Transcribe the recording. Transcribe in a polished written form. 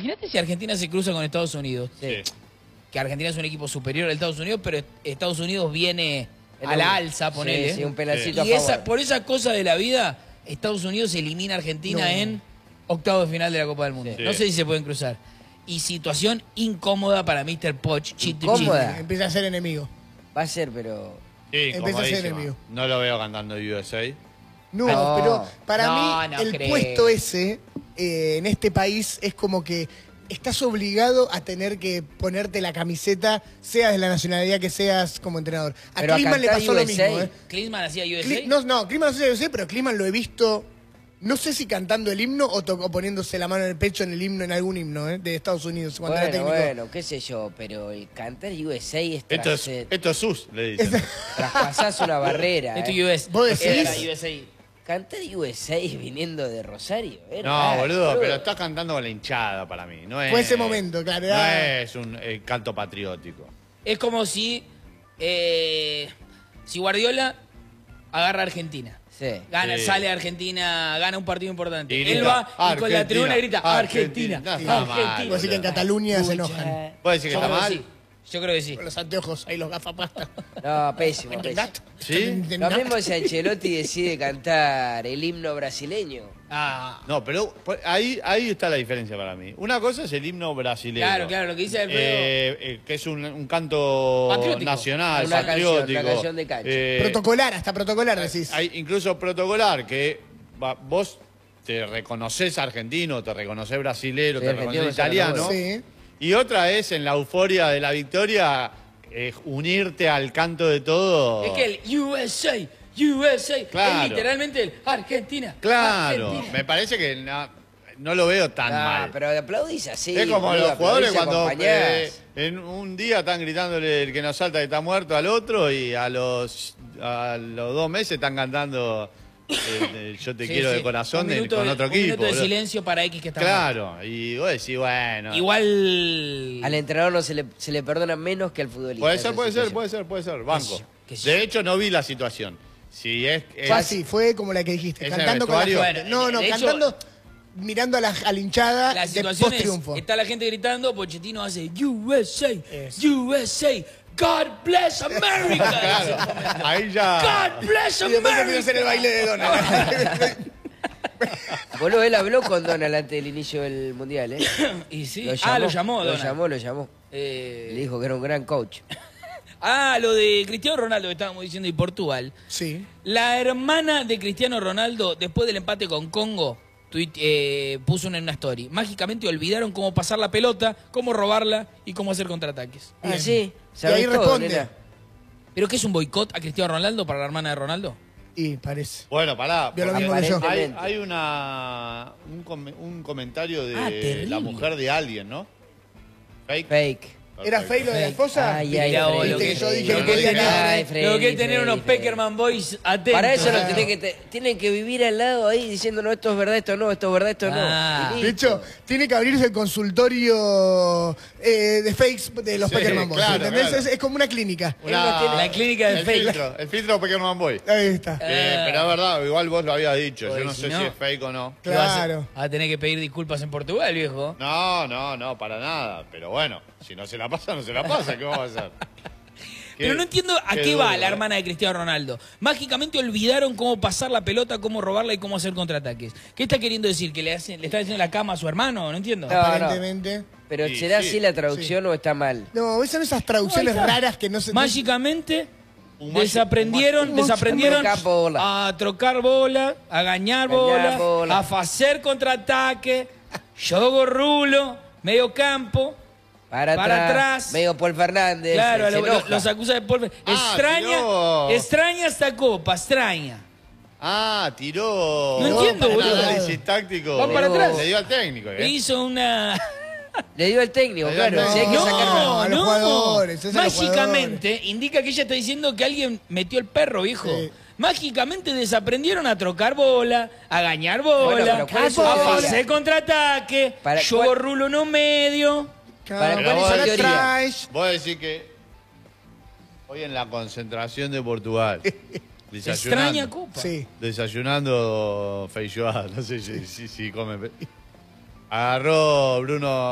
imagínate si Argentina se cruza con Estados Unidos. Sí. Que Argentina es un equipo superior a Estados Unidos, pero Estados Unidos viene a la alza, ponele. Sí, sí, un penalcito Y a favor. por esa cosa de la vida, Estados Unidos elimina a Argentina en octavos de final de la Copa del Mundo. Sí. No sé si se pueden cruzar. Y situación incómoda para Mr. Poch. Incómoda. Empieza a ser enemigo. Va a ser, pero... Sí, Empieza a ser comodísima. enemigo. No lo veo cantando USA. No, No. pero para No, mí no el creo. puesto ese en este país es como que estás obligado a tener que ponerte la camiseta, seas de la nacionalidad que seas como entrenador. A Pero a Klinsmann le cantar pasó lo USA. mismo. Klinsmann hacía USA. No, Klinsmann no sé si lo sé, pero Klinsmann lo he visto, no sé si cantando el himno o poniéndose la mano en el pecho en el himno, en algún himno de Estados Unidos cuando era técnico. Bueno, qué sé yo, pero el cantar USA es Esto es sus, le dicen. traspasás una barrera. Esto ¿eh? US. ¿Vos decís? Era USA. Cantar USA viniendo de Rosario. No, boludo, pero estás cantando con la hinchada para mí. No es, Fue ese momento, claro. No es un canto patriótico. Es como si Guardiola agarra a Argentina. Sí. Gana, Sí. sale a Argentina, gana un partido importante. Y Él grita, va y con la Argentina, tribuna grita Argentina. Argentina. No, está mal, Argentina. Vos decís que en Cataluña se enojan. ¿Puedes decir que Yo está creo que mal? sí. Yo creo que sí. Con los anteojos, ahí los gafapastas. No, pésimo, pésimo. ¿Sí? Lo mismo si Ancelotti decide cantar el himno brasileño. Ah, No, pero ahí está la diferencia para mí. Una cosa es el himno brasileño. claro, claro, lo que dice Alfredo. Que es un canto Patriótico. nacional, Una canción, patriótico. una canción de cancha. Protocolar, hasta protocolar decís. Hay incluso protocolar que vos te reconoces argentino, te reconoces brasilero, Sí, te argentino reconoces se italiano. Sí. Y otra es en la euforia de la victoria unirte al canto de todo. Es que el USA, USA, Claro. es literalmente el Argentina. Claro, Argentina. me parece que no lo veo tan mal. Pero aplaudís así. Es como boludo, los jugadores aplaudís, cuando acompañás. en un día están gritándole el que nos salta que está muerto al otro y a los 2 meses están cantando yo te Sí, quiero sí. de corazón Un minuto con de- otro un equipo. minuto de boludo. silencio para X que está mal. Claro, y vos decís, bueno. Igual. Al entrenador no se le perdona menos que al futbolista. Puede esa ser, situación. puede ser, banco. Qué sé yo. De hecho, no vi la situación. Si es... Fue así, fue como la que dijiste, ¿Es en el cantando con la vestuario? gente. No, de hecho, cantando, mirando a la hinchada La de situación es, post-triunfo. está la gente gritando, Pochettino hace USA, USA, God bless America. Claro, ahí ya... God bless Y después empieza a hacer el America. baile de Donald. Boludo, él habló con Donald antes del inicio del Mundial, ¿eh? Y sí. Lo Lo llamó, Donald. Lo llamó. Eh, Le dijo que era un gran coach. lo de Cristiano Ronaldo que estábamos diciendo y Portugal. Sí. La hermana de Cristiano Ronaldo, después del empate con Congo, puso en una story. Mágicamente olvidaron cómo pasar la pelota, cómo robarla y cómo hacer contraataques. Ah, sí. Y ahí Sabés todo, responde. nena. ¿Pero qué es un boicot a Cristiano Ronaldo para la hermana de Ronaldo? Y parece. Bueno, pará. Vio lo porque mismo que yo. Aparentemente. Hay un comentario de terrible. la mujer de alguien, ¿no? Fake. Fake. ¿Era fake lo de la esposa? Ay, Viste ay, Mirá vos, que lo que- yo dije lo que que quería tenés- nada. Ay, Freddy, Lo que es tener Freddy, unos Freddy. Peckerman Boys atentos. Para eso Claro. tienen que vivir al lado ahí diciendo, no, esto es verdad, esto no, esto es verdad, esto Ah. no. Y De listo. hecho, tiene que abrirse el consultorio de fakes de los Sí, Peckerman Boys. claro, ¿Entendés? claro. Es como una clínica. Él no tiene- La clínica de el fake. el filtro Peckerman Boy. Ahí está. Pero es verdad, igual vos lo habías dicho. Oye, Yo no si sé no- si es fake o no. ¿Qué vas a hacer? Claro. Vas a tener que pedir disculpas en Portugal, viejo. No, para nada. Pero bueno, si no se la pasa, no se la pasa. ¿Qué vamos a hacer? Pero no entiendo a qué duro, va la ¿eh? hermana de Cristiano Ronaldo. Mágicamente olvidaron cómo pasar la pelota, cómo robarla y cómo hacer contraataques. ¿Qué está queriendo decir? ¿Que le está haciendo la cama a su hermano? No entiendo. No. Aparentemente. Pero Sí, ¿será sí. así la traducción o está mal? No, son esas traducciones No, ahí está. raras que no se... Mágicamente Un desaprendieron Trocar bola. a trocar bola, a gañar Gañar bola, bola. a hacer contraataque, jogo rulo, medio campo. Para atrás. Medio Paul Fernández. Claro, se enoja. los acusa de polvo. Ah, Extraña, tiró. extraña esta copa, extraña. Tiró. No entiendo, un boludo. análisis táctico. Va para atrás. Le dio al técnico, Le hizo una... Le dio el técnico, Le claro. dio el Si hay que técnico. sacar- a los jugadores, es a los Mágicamente indica que ella está diciendo que alguien metió el perro, viejo. Sí. Mágicamente desaprendieron a trocar bola, a gañar bola, Bueno, pero ¿cuál es su a teoría? hacer contraataque, Para- yo ¿cuál- rulo no medio. Para- Pero ¿Cuál es vos su decís- teoría? Trash. Vos decís que hoy en la concentración de Portugal, Extraña copa. Sí. desayunando feijoada, no sé si come. Agarró Bruno